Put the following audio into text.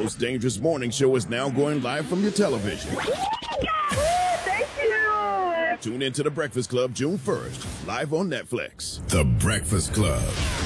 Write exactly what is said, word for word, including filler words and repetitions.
most dangerous morning show is now going live from your television. Thank you. Tune into The Breakfast Club June first, live on Netflix. The Breakfast Club.